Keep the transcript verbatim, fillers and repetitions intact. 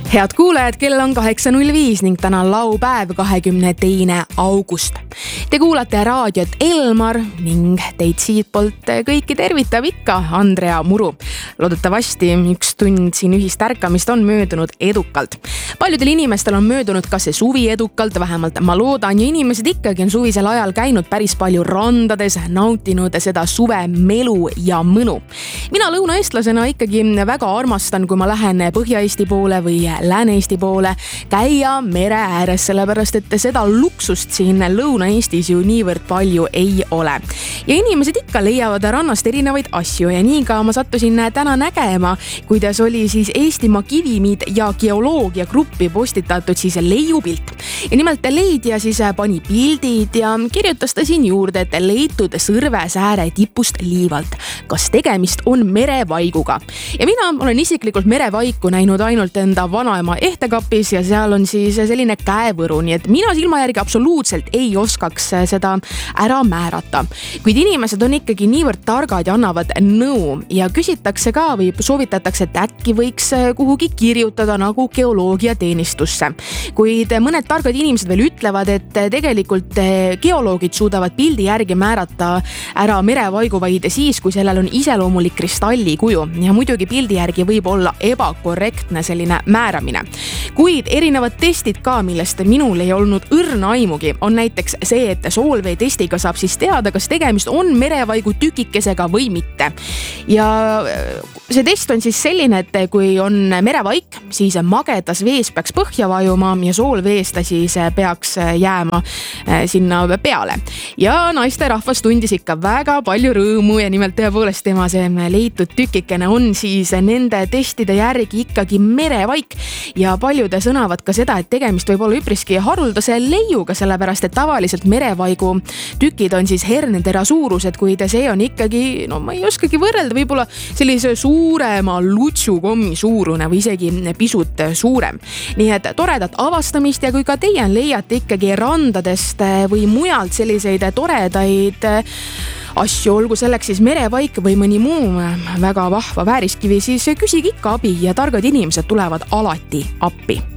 Head kuulajad, kell on kaheksa null viis ning täna on laupäev, kahekümne teine august. Te kuulate raadiot Elmar ning teid siitpoolt kõiki tervitab ikka Andrea Muru. Loodetavasti üks tund siin ühist ärkamist on möödunud edukalt. Paljudel inimestel on möödunud ka see suvi edukalt, vähemalt ma loodan, ja inimesed ikkagi on suvisel ajal käinud päris palju randades, nautinud seda suve melu ja mõnu. Mina lõunaeestlasena ikkagi väga armastan, kui ma lähen Põhja-Eesti poole või Lääne-Eesti poole, käia mere ääres, sellepärast et seda luksust siin Lõuna-Eestis ju niivõrd palju ei ole. Ja inimesed ikka leiavad rannast erinevaid asju ja nii ka ma sattusin täna nägema, kuidas oli siis Eestimaa kivimiid ja geoloogia gruppi postitatud siis leiupilt. Ja nimelt leidja siis pani pildid ja kirjutas ta siin juurde, et leitud Sõrvesääre tipust liivalt. Kas tegemist on merevaiguga? Ja mina olen isiklikult merevaiku näinud ainult enda vanaema ehtekapis ja seal on siis selline käevõru, nii et mina silma järgi absoluutselt ei oskaks seda ära määrata. Kuid inimesed on ikkagi niivõrd targad ja annavad nõu ja küsitakse ka või soovitatakse, et äkki võiks kuhugi kirjutada nagu geoloogiateenistusse. Kuid mõned targad inimesed veel ütlevad, et tegelikult geoloogid suudavad pildi järgi määrata ära merevaigu vaid siis, kui sellel on iseloomulik kristallikuju ja muidugi pildi järgi võib olla ebakorrektne selline määramine. Kuid erinevad testid ka, millest minul ei olnud õrna aimugi, on näiteks see, et soolvee testiga saab siis teada, kas tegemist on merevaigu tükikesega või mitte. Ja see test on siis selline, et kui on merevaik, siis magedas vees peaks põhja vajuma ja soolvees ta siis peaks jääma sinna peale. Ja naiste rahvas tundis ikka väga palju rõõmu ja nimelt tõepoolest tema see leitud tükikene on siis nende testide järgi ikkagi merevaik ja paljude sõnavad ka seda, et tegemist võib olla üpriski haruldase leiuga, sellepärast et tavaliselt merevaigu tükid on siis hernetera suurused, kuid see on ikkagi, no ma ei oskagi võrrelda, võib-olla sellise suurema lutsukommi suurune või isegi pisut suurem. Nii et toredat avastamist ja kui ka teie leiate ikkagi randadest või mujalt selliseid toredaid asju, olgu selleks siis merevaik või mõni muu väga vahva vääriskivi, siis küsige ikka abi ja targad inimesed tulevad alati appi.